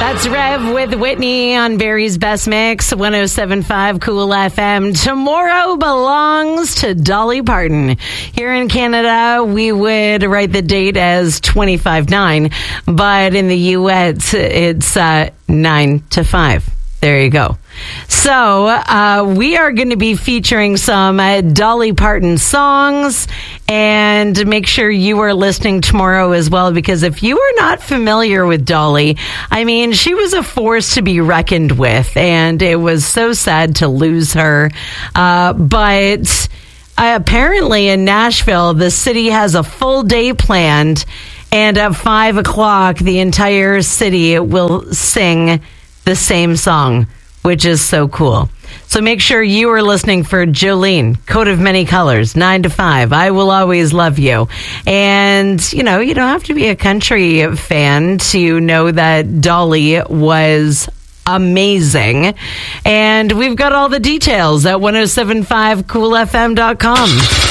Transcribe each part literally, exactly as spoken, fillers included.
That's Rev with Whitney on Barry's Best Mix, one oh seven point five Cool F M. Tomorrow belongs to Dolly Parton. Here in Canada, we would write the date as twenty-five nine, but in the U S, it's uh, nine to five. There you go. So uh, we are going to be featuring some uh, Dolly Parton songs, and make sure you are listening tomorrow as well, because if you are not familiar with Dolly, I mean, she was a force to be reckoned with, and it was so sad to lose her. Uh, but uh, apparently in Nashville, the city has a full day planned, and at five o'clock, the entire city will sing the same song, which is so cool. So make sure you are listening for Jolene, Coat of Many Colors, nine to five. I Will Always Love You. And, you know, you don't have to be a country fan to know that Dolly was amazing. And we've got all the details at ten seventy-five cool f m dot com.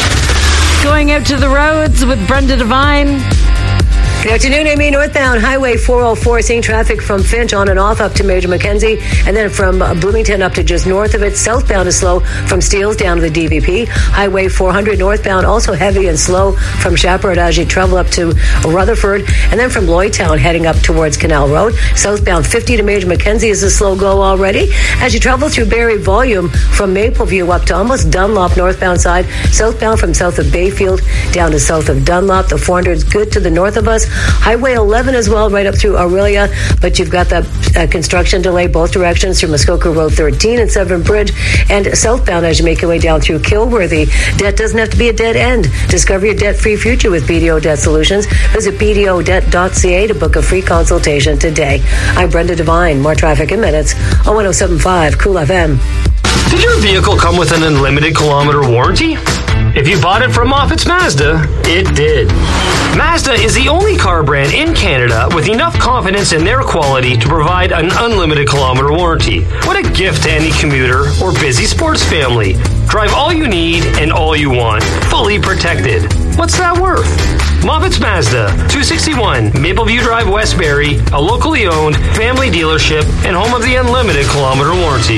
Going out to the roads with Brenda Devine. Good afternoon, Amy. Northbound Highway four oh four, seeing traffic from Finch on and off up to Major Mackenzie, and then from Bloomington up to just north of it. Southbound is slow from Steeles down to the D V P. Highway four hundred northbound also heavy and slow from Chaparral as you travel up to Rutherford, and then from Lloydtown heading up towards Canal Road. Southbound fifty to Major Mackenzie is a slow go already. As you travel through Barrie Volume from Mapleview up to almost Dunlop northbound side. Southbound from south of Bayfield down to south of Dunlop. The four hundred is good to the north of us. Highway eleven as well, right up through Aurelia, but you've got the uh, construction delay both directions through Muskoka Road thirteen and Severn Bridge, and southbound as you make your way down through Kilworthy. Debt doesn't have to be a dead end. Discover your debt-free future with B D O Debt Solutions. Visit b d o debt dot c a to book a free consultation today. I'm Brenda Devine. More traffic in minutes on ten seventy-five Cool F M. Did your vehicle come with an unlimited kilometer warranty? If you bought it from Moffitt's Mazda, it did. Mazda is the only car brand in Canada with enough confidence in their quality to provide an unlimited kilometer warranty. What a gift to any commuter or busy sports family. Drive all you need and all you want, fully protected. What's that worth? Moffitt's Mazda, two sixty-one Mapleview Drive, Westbury, a locally owned family dealership and home of the unlimited kilometer warranty.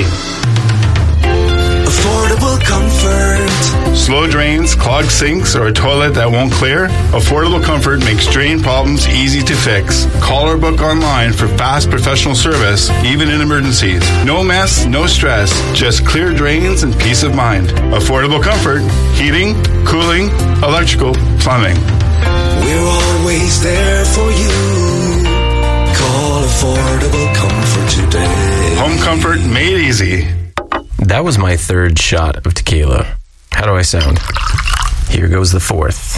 Affordable comfort. Slow drains, clogged sinks, or a toilet that won't clear? Affordable Comfort makes drain problems easy to fix. Call or book online for fast professional service, even in emergencies. No mess, no stress, just clear drains and peace of mind. Affordable Comfort, heating, cooling, electrical, plumbing. We're always there for you. Call Affordable Comfort today. Home comfort made easy. That was my third shot of tequila. How do I sound? Here goes the fourth.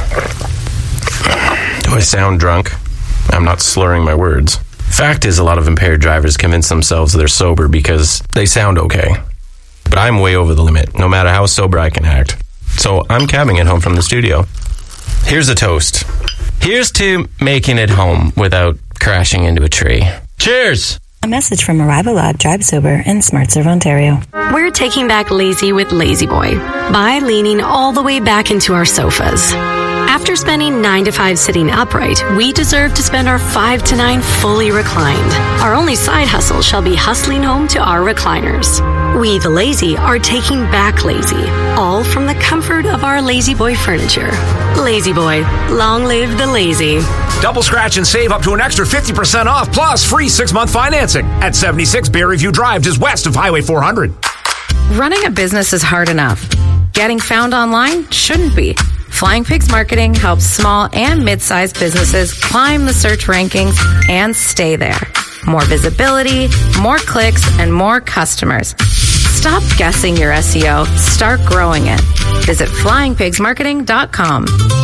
Do I sound drunk? I'm not slurring my words. Fact is, a lot of impaired drivers convince themselves they're sober because they sound okay. But I'm way over the limit, no matter how sober I can act. So I'm cabbing it home from the studio. Here's a toast. Here's to making it home without crashing into a tree. Cheers! A message from Arrival Lab, Drive Sober, and Smart Serve Ontario. We're taking back lazy with Lazy Boy by leaning all the way back into our sofas. After spending nine to five sitting upright, we deserve to spend our five to nine fully reclined. Our only side hustle shall be hustling home to our recliners. We, the lazy, are taking back lazy, all from the comfort of our Lazy Boy furniture. Lazy Boy, long live the lazy. Double scratch and save up to an extra fifty percent off, plus free six-month financing at seventy-six Barrieview Drive, just west of Highway four hundred. Running a business is hard enough. Getting found online shouldn't be. Flying Pigs Marketing helps small and mid-sized businesses climb the search rankings and stay there. More visibility, more clicks, and more customers. Stop guessing your S E O. Start growing it. Visit flying pigs marketing dot com.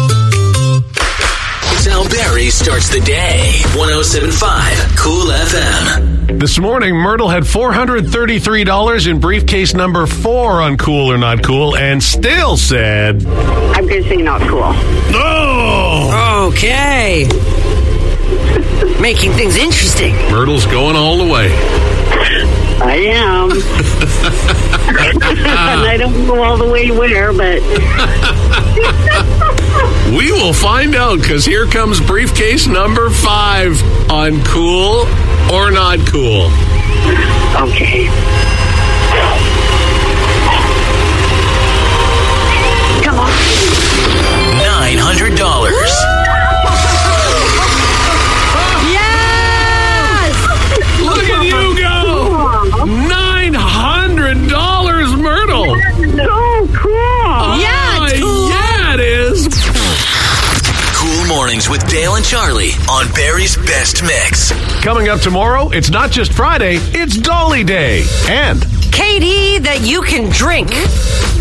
It's how Barry starts the day. ten seventy-five Cool F M. This morning, Myrtle had four hundred thirty-three dollars in briefcase number four on Cool or Not Cool and still said, I'm going to say not cool. No! Okay. Making things interesting. Myrtle's going all the way. I am. And I don't go all the way where, but... We will find out, because here comes briefcase number five on Cool or Not Cool. Okay. Come on. nine hundred dollars. Yes! Look at you go! nine hundred dollars, Myrtle! So cool. Yeah, it's cool. Yeah, it is. Cool Mornings with Dale and Charlie on Barry's Best Mix. Coming up tomorrow, it's not just Friday, it's Dolly Day. And Katie, that you can drink.